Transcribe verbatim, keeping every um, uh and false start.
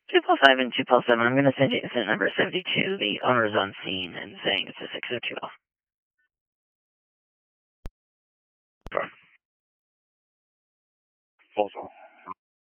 two plus five and two plus seven. I'm going to send you incident number seventy-two. The owner is on scene and saying it's a six oh two. Also.